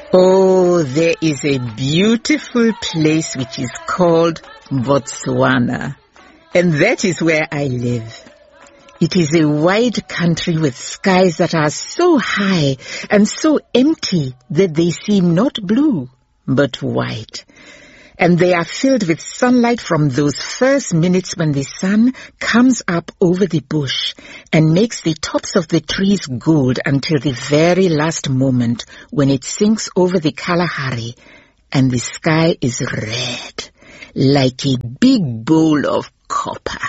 Oh, there is a beautiful place which is called Botswana. And that is where I live. It is a wide country with skies that are so high and so empty that they seem not blue, but white. And they are filled with sunlight from those first minutes when the sun comes up over the bush and makes the tops of the trees gold until the very last moment when it sinks over the Kalahari and the sky is red, like a big bowl of copper.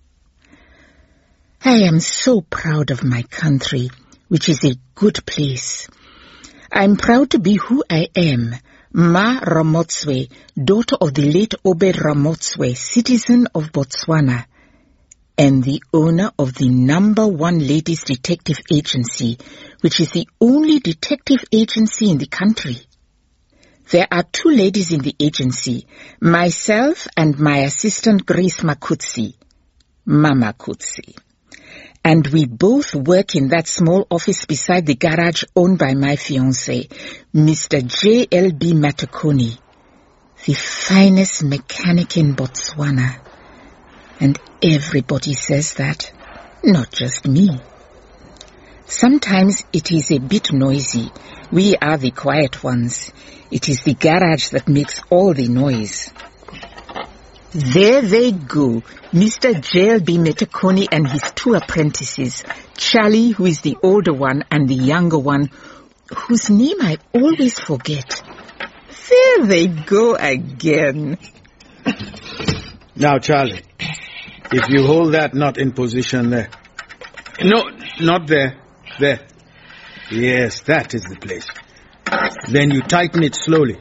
I am so proud of my country, which is a good place. I'm proud to be who I am, Ma Ramotswe, daughter of the late Obed Ramotswe, citizen of Botswana, and the owner of the #1 ladies detective agency, which is the only detective agency in the country. There are 2 ladies in the agency, myself and my assistant Grace Makutsi, Mama Kutsi. And we both work in that small office beside the garage owned by my fiancé, Mr. J.L.B. Matakoni, the finest mechanic in Botswana. And everybody says that, not just me. Sometimes it is a bit noisy. We are the quiet ones. It is the garage that makes all the noise. There they go, Mr. J.L.B. Matakoni and his 2 apprentices, Charlie, who is the older one, and the younger one, whose name I always forget. There they go again. Now, Charlie, if you hold that knot in position there. No, not there. There. Yes, that is the place. Then you tighten it slowly.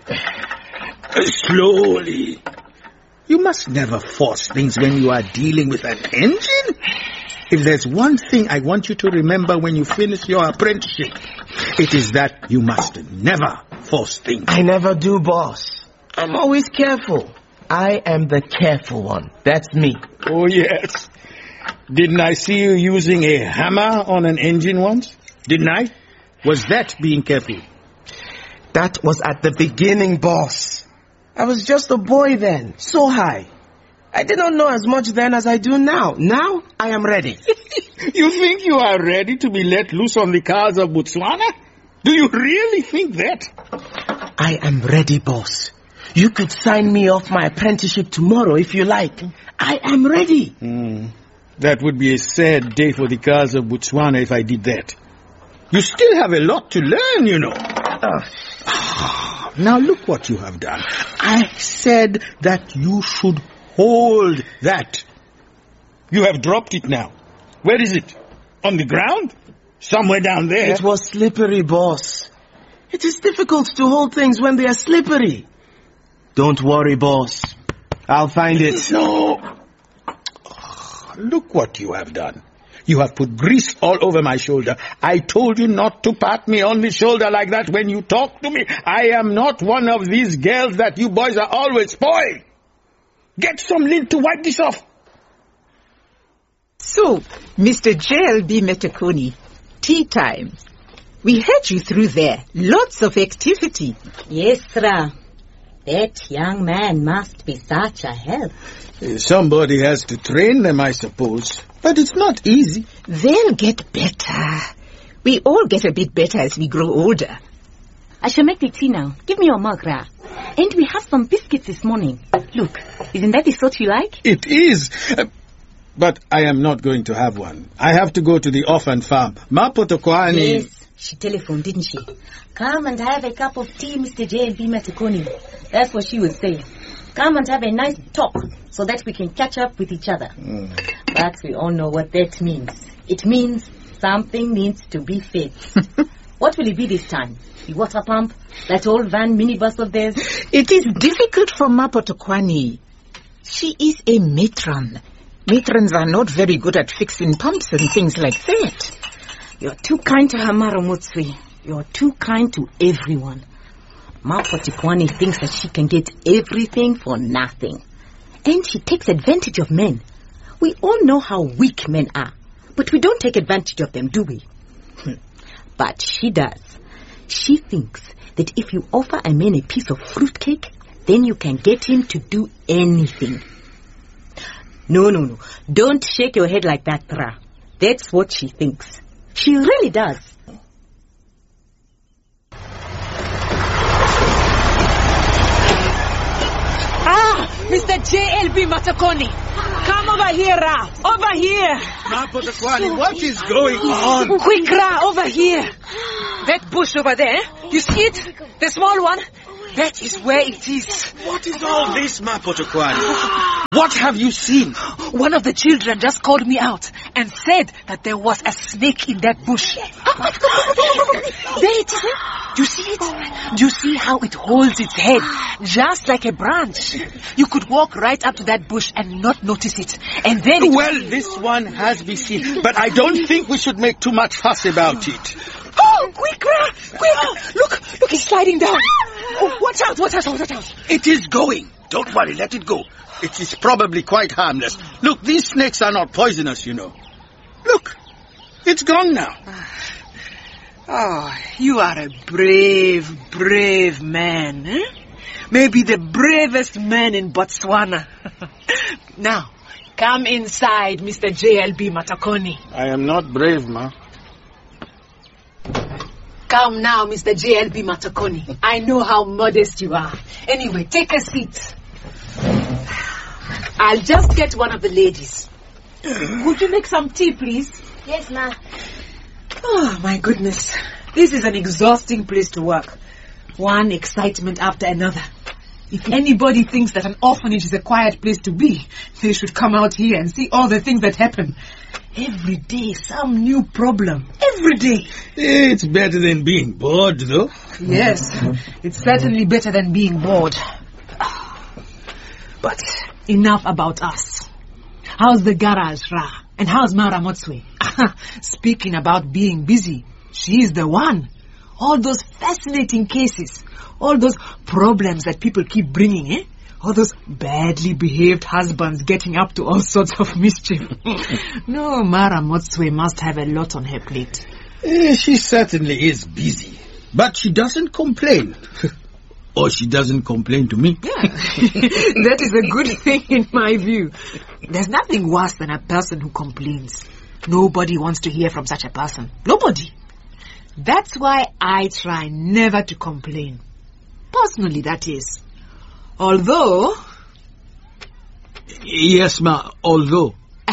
Slowly. You must never force things when you are dealing with an engine. If there's one thing I want you to remember when you finish your apprenticeship, it is that you must never force things. I never do, boss. I'm always careful. I am the careful one. That's me. Oh, yes. Didn't I see you using a hammer on an engine once? Didn't I? Was that being careful? That was at the beginning, boss. I was just a boy then, so high. I did not know as much then as I do now. Now, I am ready. You think you are ready to be let loose on the cars of Botswana? Do you really think that? I am ready, boss. You could sign me off my apprenticeship tomorrow if you like. I am ready. That would be a sad day for the cars of Botswana if I did that. You still have a lot to learn, you know. Now look what you have done. I said that you should hold that. You have dropped it now. Where is it? On the ground? Somewhere down there? It was slippery, boss. It is difficult to hold things when they are slippery. Don't worry, boss. I'll find it. No. Look what you have done. You have put grease all over my shoulder. I told you not to pat me on the shoulder like that when you talk to me. I am not one of these girls that you boys are always spoiled. Get some lint to wipe this off. So, Mr. J.L.B. Matakoni, tea time. We heard you through there. Lots of activity. Yes, sir. That young man must be such a help. Somebody has to train them, I suppose. But it's not easy. They'll get better. We all get a bit better as we grow older. I shall make the tea now. Give me your mug, Ra. And we have some biscuits this morning. Look, isn't that the sort you like? It is. But I am not going to have one. I have to go to the orphan farm. Ma Potokwani. Yes, she telephoned, didn't she? Come and have a cup of tea, Mr. J.L.B. Matakoni. That's what she was saying. Come and have a nice talk so that we can catch up with each other. But we all know what that means. It means something needs to be fixed. What will it be this time? The water pump? That old van minibus of theirs? It is difficult for Ma Potokwani. She is a matron. Matrons are not very good at fixing pumps and things like that. You're too kind to her, Maramotswe. You're too kind to everyone. Ma Potokwani thinks that she can get everything for nothing. And she takes advantage of men. We all know how weak men are. But we don't take advantage of them, do we? But she does. She thinks that if you offer a man a piece of fruitcake, then you can get him to do anything. No. Don't shake your head like that, Ra. That's what she thinks. She really does. Mr. J.L.B. Matakoni, come over here, Ra. Over here. Ma Potokwane, what is going on? Quick, Ra, over here. That bush over there, you see it? The small one? That is where it is. What is all this, Ma Potokwane? What have you seen? One of the children just called me out and said that there was a snake in that bush. There it is. Do you see it? Do you see how it holds its head? Just like a branch. You could walk right up to that bush and not notice it. And then Well, this one has been seen, but I don't think we should make too much fuss about it. Oh, quick, Ra! Quick! Look, it's sliding down. Oh, watch out. It is going. Don't worry, let it go. It is probably quite harmless. Look, these snakes are not poisonous, you know. Look, it's gone now. Oh, you are a brave man, eh? Maybe the bravest man in Botswana. Now, come inside, Mr. J.L.B. Matakoni. I am not brave, Ma. Come now, Mr. J.L.B. Matakoni. I know how modest you are. Anyway, take a seat. I'll just get one of the ladies. Would you make some tea, please? Yes, Ma. Oh, my goodness. This is an exhausting place to work. One excitement after another. If anybody thinks that an orphanage is a quiet place to be, they should come out here and see all the things that happen. Every day, some new problem. Every day. It's better than being bored, though. Yes, it's certainly better than being bored. But enough about us. How's the garage, Ra? And how's Mara Motswe? Speaking about being busy, she's the one. All those fascinating cases, all those problems that people keep bringing, eh? All those badly behaved husbands getting up to all sorts of mischief. No, Mara Motswe must have a lot on her plate. She certainly is busy. But she doesn't complain. Or she doesn't complain to me. Yeah, that is a good thing in my view. There's nothing worse than a person who complains. Nobody wants to hear from such a person. Nobody. That's why I try never to complain. Personally, that is. Although... Yes, Ma, although.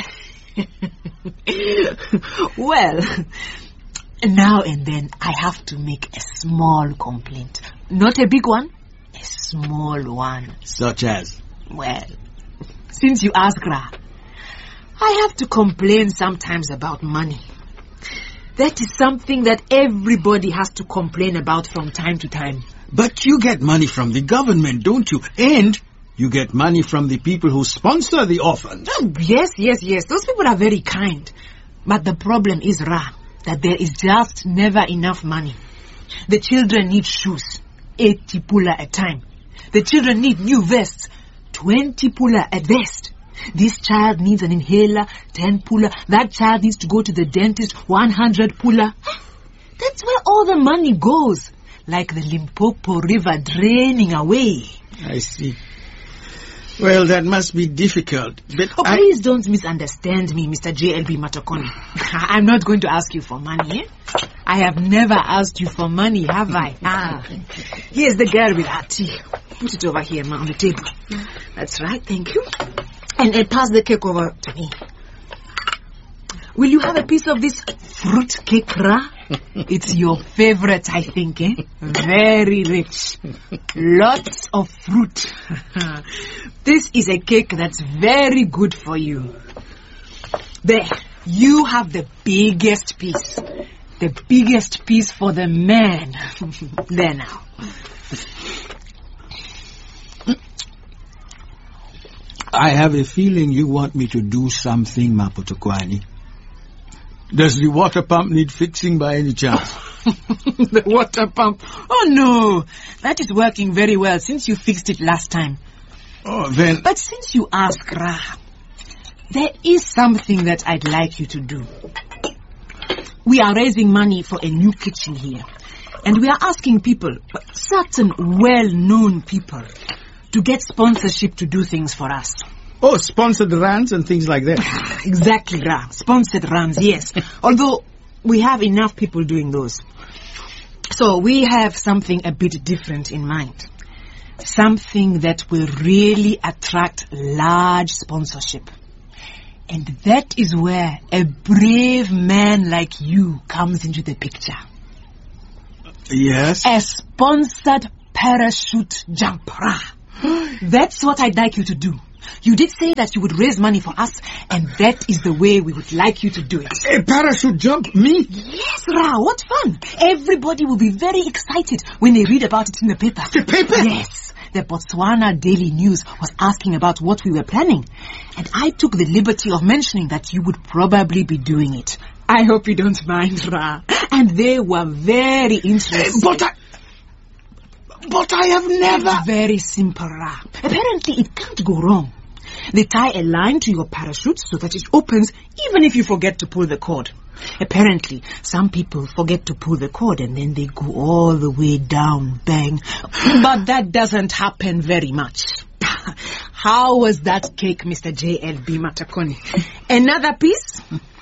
Well, now and then I have to make a small complaint. Not a big one, a small one. Such as? Well, since you ask, Ra, I have to complain sometimes about money. That is something that everybody has to complain about from time to time. But you get money from the government, don't you? And you get money from the people who sponsor the orphans. Oh, yes. Those people are very kind. But the problem is, Ra, that there is just never enough money. The children need shoes, 80 pula a time. The children need new vests, 20 pula a vest. This child needs an inhaler, 10 pula. That child needs to go to the dentist, 100 pula. That's where all the money goes. Like the Limpopo River draining away. I see. Well, that must be difficult. But please don't misunderstand me, Mr. J.L.B. Matakoni. I'm not going to ask you for money, eh? I have never asked you for money, have I? Here's the girl with her tea. Put it over here, ma, on the table. That's right, thank you. And pass the cake over to me. Will you have a piece of this fruit cake, Ra? It's your favorite, I think, eh? Very rich. Lots of fruit. This is a cake that's very good for you. There, you have the biggest piece. The biggest piece for the man. There now. I have a feeling you want me to do something, Ma Potokwane. Does the water pump need fixing by any chance? The water pump? Oh, no. That is working very well since you fixed it last time. Oh, then... But since you ask, Ra, there is something that I'd like you to do. We are raising money for a new kitchen here. And we are asking people, certain well-known people, to get sponsorship to do things for us. Oh, sponsored runs and things like that. Exactly, Ra. Sponsored runs, yes. Although we have enough people doing those. So we have something a bit different in mind. Something that will really attract large sponsorship. And that is where a brave man like you comes into the picture. Yes? A sponsored parachute jump. Ra. That's what I'd like you to do. You did say that you would raise money for us, and that is the way we would like you to do it. A parachute jump? Me? Yes, Ra, what fun. Everybody will be very excited when they read about it in the paper. The paper? Yes. The Botswana Daily News was asking about what we were planning, and I took the liberty of mentioning that you would probably be doing it. I hope you don't mind, Ra. And they were very interested. But I have never... It's very simple, Ra. Apparently, it can't go wrong. They tie a line to your parachute so that it opens even if you forget to pull the cord. Apparently, some people forget to pull the cord and then they go all the way down, bang. But that doesn't happen very much. How was that cake, Mr. JLB Matakoni? Another piece?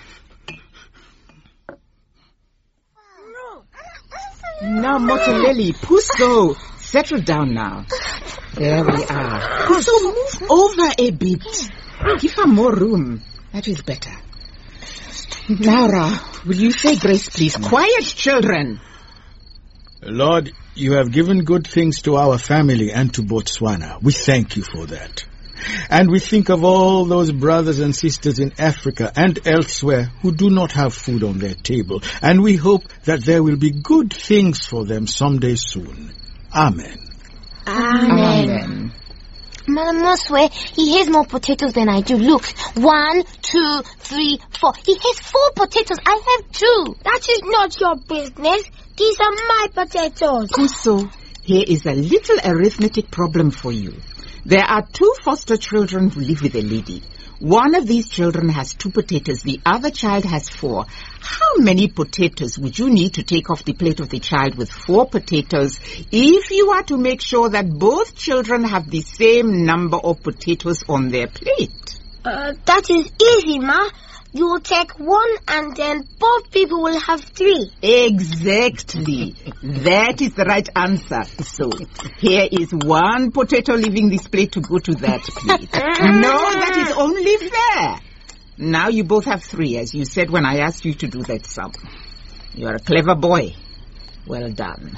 Now, Motoleli, Puso, settle down now. There we are. Puso, move over a bit. Give her more room. That is better. Laura, will you say grace, please? Quiet, children. Lord, you have given good things to our family and to Botswana. We thank you for that. And we think of all those brothers and sisters in Africa and elsewhere who do not have food on their table. And we hope that there will be good things for them someday soon. Amen. Amen. Madam Moswe, he has more potatoes than I do. Look, 1, 2, 3, 4. He has 4 potatoes. I have 2. That is not your business. These are my potatoes. Puso, here is a little arithmetic problem for you. There are 2 foster children who live with a lady. One of these children has 2 potatoes. The other child has 4. How many potatoes would you need to take off the plate of the child with 4 potatoes if you are to make sure that both children have the same number of potatoes on their plate? That is easy, Ma. You will take 1 and then both people will have 3. Exactly. That is the right answer. So, here is 1 potato leaving this plate to go to that plate. No, that is only fair. Now you both have 3, as you said when I asked you to do that sum. You are a clever boy. Well done.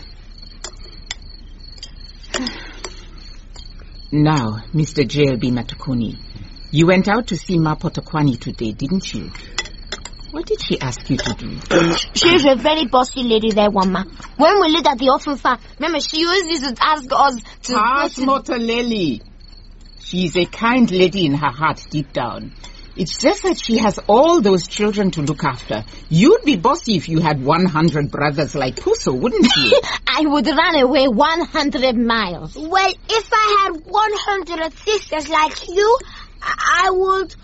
Now, Mr. JLB Matakoni, you went out to see Ma Potokwani today, didn't you? What did she ask you to do? She's a very bossy lady there, Mama. When we lived at the orphan farm, remember, she always used to ask us to... Pass Motoleli. She's a kind lady in her heart deep down. It's just that she has all those children to look after. You'd be bossy if you had 100 brothers like Puso, wouldn't you? I would run away 100 miles. Well, if I had 100 sisters like you, I would...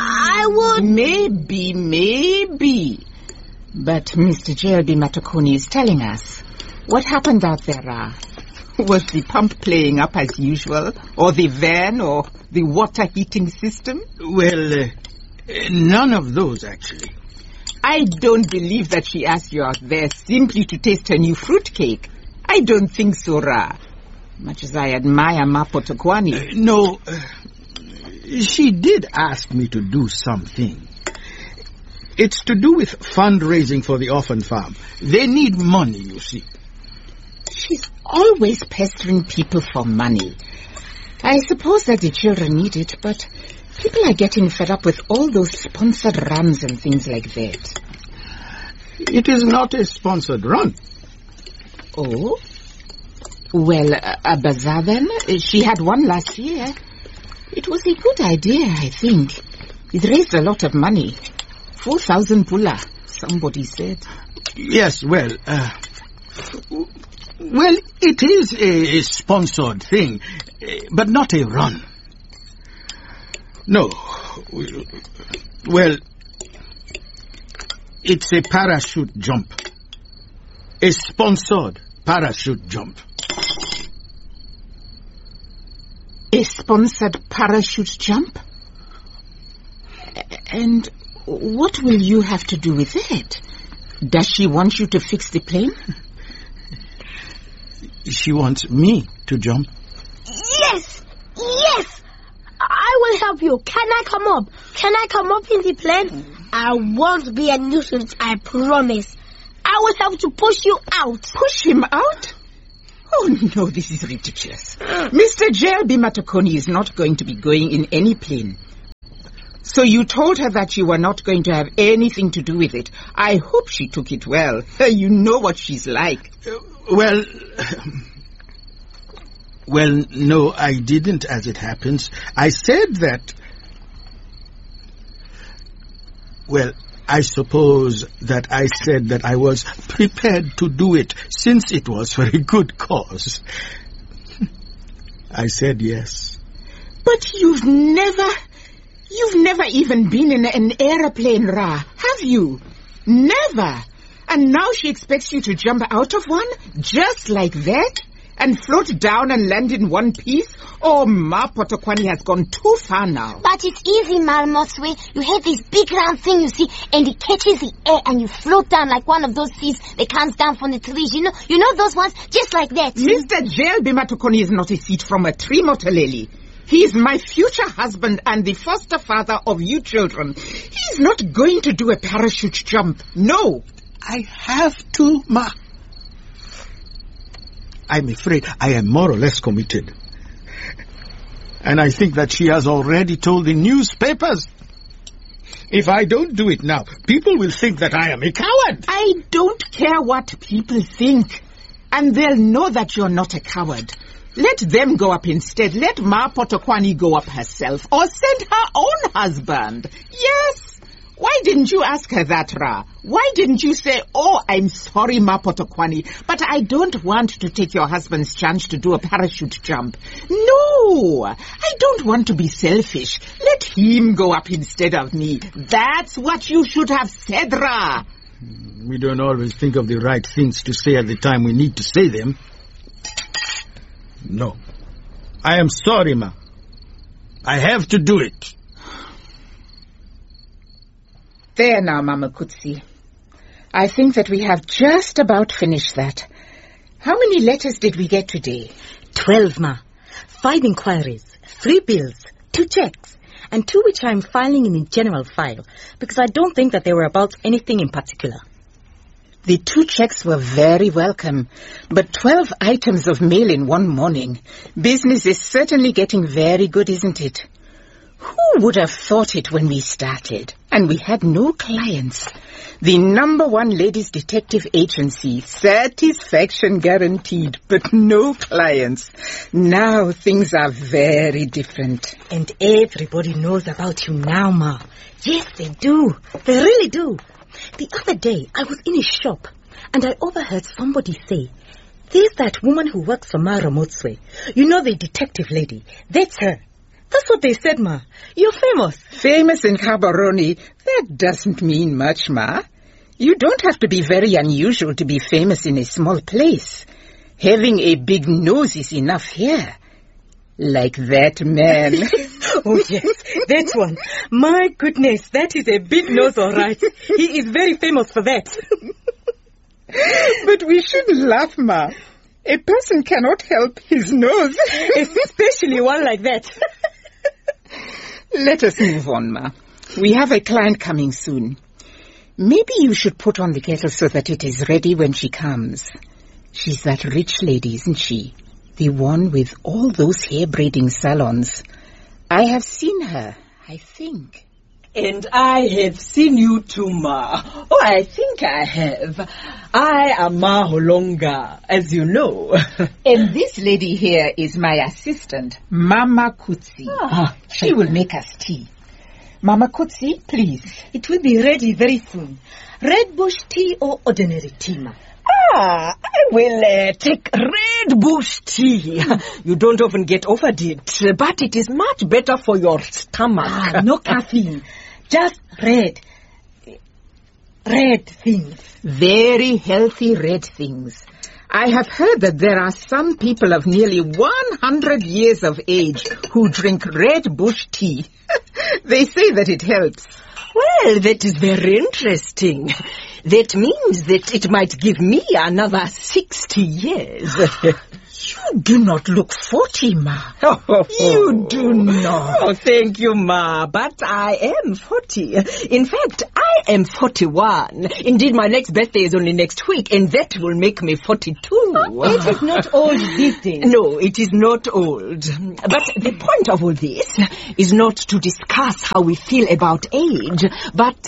Maybe. But Mr. JLB Matakoni is telling us. What happened out there? Was the pump playing up as usual? Or the van? Or the water heating system? Well, none of those, actually. I don't believe that she asked you out there simply to taste her new fruitcake. I don't think so, Ra. Much as I admire Ma Potokwani. No, she did ask me to do something. It's to do with fundraising for the orphan farm. They need money, you see. She's always pestering people for money. I suppose that the children need it, but people are getting fed up with all those sponsored runs and things like that. It is not a sponsored run. Oh? Well, a bazaar then? She had one last year. It was a good idea, I think. It raised a lot of money. 4,000 pula, somebody said. Yes, well, it is a sponsored thing, but not a run. No. Well, it's a parachute jump. A sponsored parachute jump. A sponsored parachute jump? And what will you have to do with it? Does she want you to fix the plane? She wants me to jump. Yes! Yes! I will help you. Can I come up? Can I come up in the plane? I won't be a nuisance, I promise. I will help to push you out. Push him out? Oh, no, this is ridiculous. Mr. JLB Matakoni is not going to be going in any plane. So you told her that you were not going to have anything to do with it. I hope she took it well. You know what she's like. Well, no, I didn't, as it happens. I said that... Well, I suppose that I said that I was prepared to do it, since it was for a good cause. I said yes. But you've never even been in an airplane, Ra, have you? Never. And now she expects you to jump out of one, just like that, and float down and land in one piece? Oh, Ma Potokwani has gone too far now. But it's easy, Ma Ramotswe. You have this big round thing, you see, and it catches the air and you float down like one of those seeds that comes down from the trees. You know those ones? Just like that. Mr. JLB Matakoni is not a seed from a tree, Moteleli. He is my future husband and the foster father of you children. He's not going to do a parachute jump. No. I have to, Ma. I'm afraid I am more or less committed. And I think that she has already told the newspapers. If I don't do it now, people will think that I am a coward. I don't care what people think. And they'll know that you're not a coward. Let them go up instead. Let Ma Potokwani go up herself. Or send her own husband. Yes. Why didn't you ask her that, Ra? Why didn't you say, oh, I'm sorry, Ma Potokwani, but I don't want to take your husband's chance to do a parachute jump. No, I don't want to be selfish. Let him go up instead of me. That's what you should have said, Ra. We don't always think of the right things to say at the time we need to say them. No. I am sorry, Ma. I have to do it. There now, Mama Kutsi. I think that we have just about finished that. How many letters did we get today? 12, Ma. 5 inquiries, 3 bills, 2 checks, and 2 which I'm filing in the general file, because I don't think that they were about anything in particular. The 2 checks were very welcome, but 12 items of mail in one morning. Business is certainly getting very good, isn't it? Who would have thought it when we started? And we had no clients. The #1 ladies detective agency, satisfaction guaranteed, but no clients. Now things are very different. And everybody knows about you now, Ma. Yes, they do. They really do. The other day, I was in a shop, and I overheard somebody say, there's that woman who works for Ma Ramotswe. You know, the detective lady. That's her. That's what they said, Ma. You're famous. Famous in Gaborone? That doesn't mean much, Ma. You don't have to be very unusual to be famous in a small place. Having a big nose is enough here. Like that man. Oh, yes, that one. My goodness, that is a big nose, all right. He is very famous for that. But we shouldn't laugh, Ma. A person cannot help his nose. Especially one like that. Let us move on, Ma. We have a client coming soon. Maybe you should put on the kettle so that it is ready when she comes. She's that rich lady, isn't she? The one with all those hair braiding salons. I have seen her, I think. And I have seen you too, Ma. Oh, I think I have. I am Ma Holonga, as you know. And this lady here is my assistant, Mama Kutsi. She will make us tea. Mama Kutsi, please. It will be ready very soon. Red bush tea or ordinary tea, Ma? I will take red bush tea. You don't often get offered it, but it is much better for your stomach. No caffeine. Just red things. Very healthy red things. I have heard that there are some people of nearly 100 years of age who drink red bush tea. They say that it helps. Well, that is very interesting. That means that it might give me another 60 years. You do not look 40, Ma. You do not. Oh, thank you, Ma. But I am 40. In fact, I am 41. Indeed, my next birthday is only next week, and that will make me 42. It is not old these days. No, it is not old. But the point of all this is not to discuss how we feel about age, but,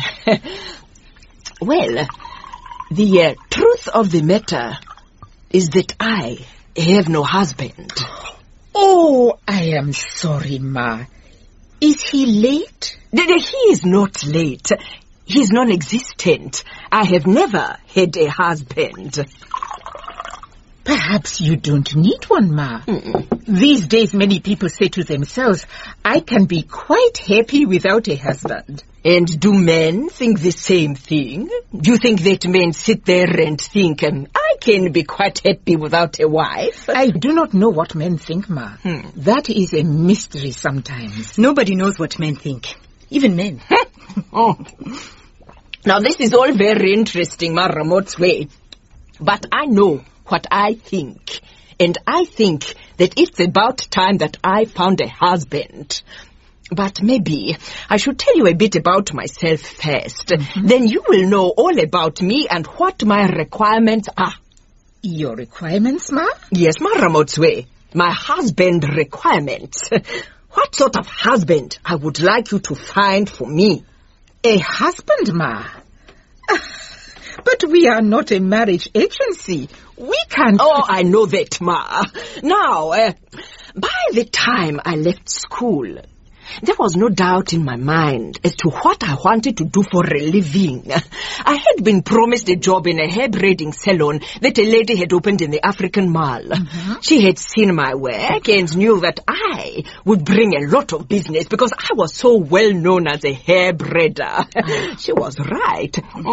well, the truth of the matter is that I have no husband. Oh, I am sorry, Ma. Is he late? He is not late. He is non-existent. I have never had a husband. Perhaps you don't need one, Ma. These days many people say to themselves, I can be quite happy without a husband. And do men think the same thing? Do you think that men sit there and think, I can be quite happy without a wife? I do not know what men think, Ma. That is a mystery sometimes. Nobody knows what men think. Even men. Oh. Now, this is all very interesting, Ma Ramotswe. But I know what I think. And I think that it's about time that I found a husband. But maybe I should tell you a bit about myself first. Then you will know all about me and what my requirements are. Your requirements, Ma? Yes, Ma Ramotswe. My husband requirements. What sort of husband I would like you to find for me? A husband, Ma? But we are not a marriage agency. We can't... Oh, I know that, Ma. Now, by the time I left school, there was no doubt in my mind as to what I wanted to do for a living. I had been promised a job in a hair braiding salon that a lady had opened in the African Mall. She had seen my work and knew that I would bring a lot of business because I was so well known as a hair braider. She was right.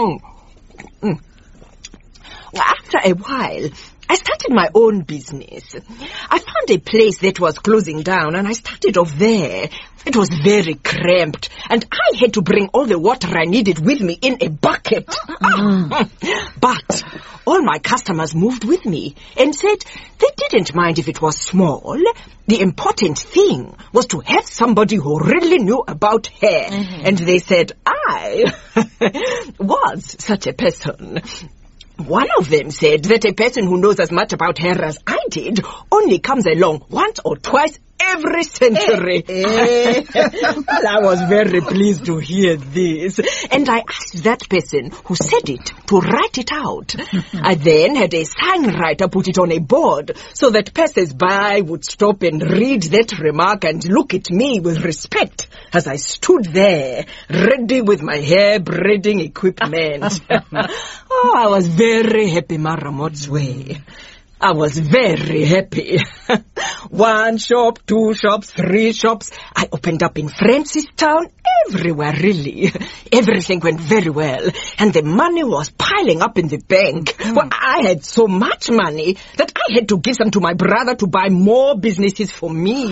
After a while, I started my own business. I found a place that was closing down and I started off there. It was very cramped and I had to bring all the water I needed with me in a bucket. But all my customers moved with me and said they didn't mind if it was small. The important thing was to have somebody who really knew about hair. And they said I was such a person. One of them said that a person who knows as much about hair as I did only comes along once or twice every century. Well, I was very pleased to hear this. And I asked that person who said it to write it out. I then had a sign writer put it on a board so that passers-by would stop and read that remark and look at me with respect as I stood there, ready with my hair braiding equipment. Oh, I was very happy, Ma Ramotswe. I was very happy. 1 shop, 2 shops, 3 shops. I opened up in Francistown, everywhere really. Everything went very well. And the money was piling up in the bank. Well, I had so much money that I had to give some to my brother to buy more businesses for me.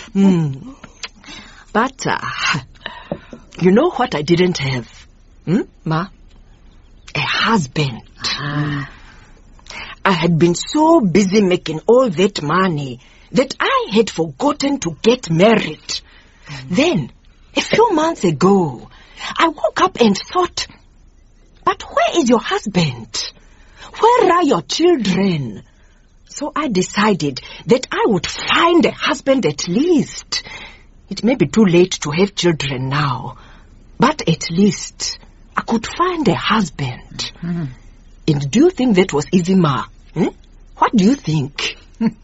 But, you know what I didn't have? Ma? A husband. I had been so busy making all that money that I had forgotten to get married. Then, a few months ago, I woke up and thought, but where is your husband? Where are your children? So I decided that I would find a husband at least. It may be too late to have children now, but at least I could find a husband. And do you think that was easy, Ma? What do you think?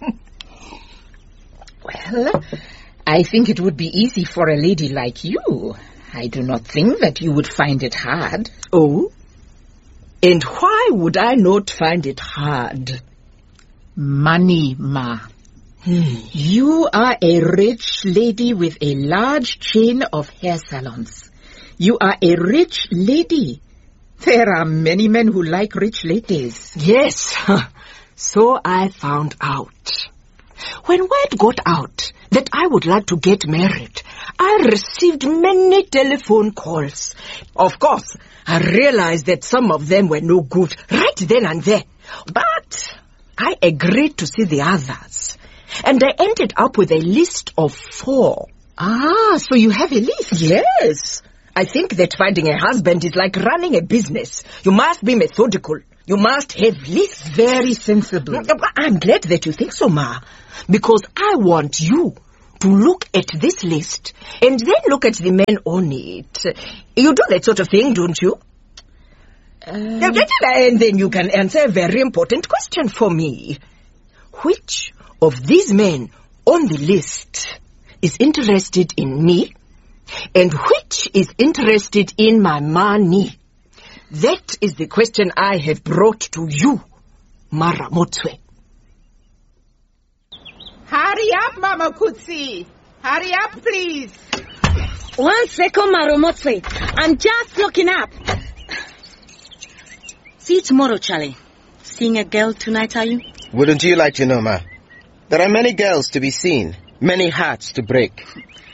Well, I think it would be easy for a lady like you. I do not think that you would find it hard. Oh? And why would I not find it hard? Money, Ma. You are a rich lady with a large chain of hair salons. You are a rich lady. There are many men who like rich ladies. Yes, So I found out. When word got out that I would like to get married, I received many telephone calls. Of course, I realized that some of them were no good right then and there. But I agreed to see the others. And I ended up with a list of 4. Ah, so you have a list? Yes. I think that finding a husband is like running a business. You must be methodical. You must have lists. Very sensible. I'm glad that you think so, Ma. Because I want you to look at this list and then look at the men on it. You do that sort of thing, don't you? And then you can answer a very important question for me. Which of these men on the list is interested in me, and which is interested in my money? That is the question I have brought to you, Ma Ramotswe. Hurry up, Mama Kutsi. Hurry up, please. 1 second, Ma Ramotswe. I'm just looking up. See you tomorrow, Charlie. Seeing a girl tonight, are you? Wouldn't you like to know, Ma? There are many girls to be seen, many hearts to break.